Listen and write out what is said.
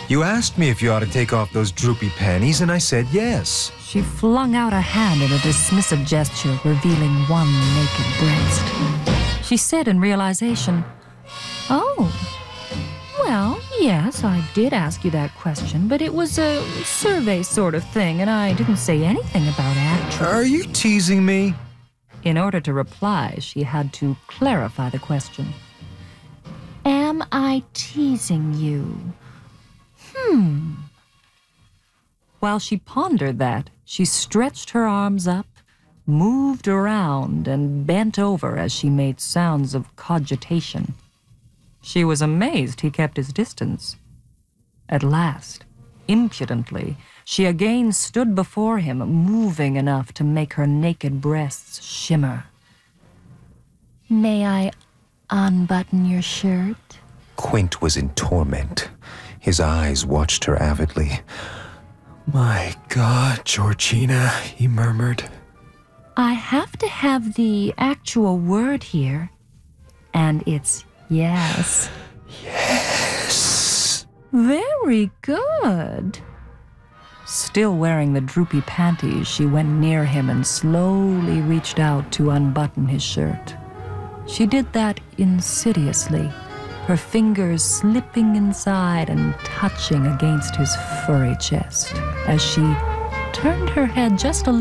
You asked me if you ought to take off those droopy panties, and I said yes. She flung out a hand in a dismissive gesture, revealing one naked breast. She said in realization, "Oh, well, yes, I did ask you that question, but it was a survey sort of thing, and I didn't say anything about actual." Are you teasing me? In order to reply, she had to clarify the question. "Am I teasing you?" While she pondered that, she stretched her arms up, moved around, and bent over as she made sounds of cogitation. She was amazed he kept his distance. At last, impudently, she again stood before him, moving enough to make her naked breasts shimmer. "May I unbutton your shirt?" Quint was in torment. His eyes watched her avidly. "My God, Georgina," he murmured. "I have to have the actual word here, and it's yes." Yes. "Very good." Still wearing the droopy panties, she went near him and slowly reached out to unbutton his shirt. She did that insidiously, her fingers slipping inside and touching against his furry chest as she turned her head just a